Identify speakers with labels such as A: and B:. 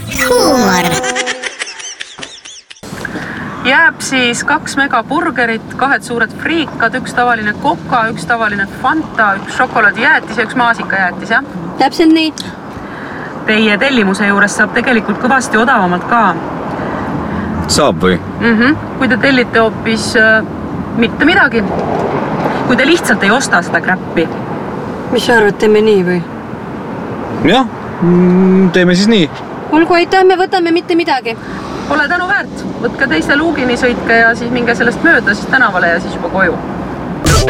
A: huumor.
B: Jääb siis 2 megaburgerit, 2 suured friikad, 1 tavaline koka, 1 tavaline Fanta, 1 šokolaadijäätis ja 1 maasikajäätis, jah?
C: Täpselt nii.
B: Teie tellimuse juures saab tegelikult kõvasti odavamalt ka.
D: Saab või?
B: Kui te tellite hoopis mitte midagi. Kui te lihtsalt ei osta seda kräppi.
C: Mis sa arvad, teeme nii või?
D: Jah, teeme siis nii.
C: Olgu, aitäh, me võtame mitte midagi.
B: Pole tänu väärt. Võtke teise luugini, sõitke ja siis minge sellest mööda siis tänavale ja siis juba koju.